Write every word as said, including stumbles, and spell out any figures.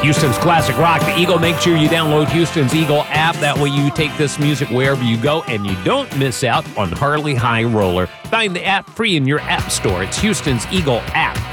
Houston's Classic Rock, the Eagle. Make sure you download Houston's Eagle app. That way you take this music wherever you go and you don't miss out on Harley High Roller. Find the app free in your app store. It's Houston's Eagle app.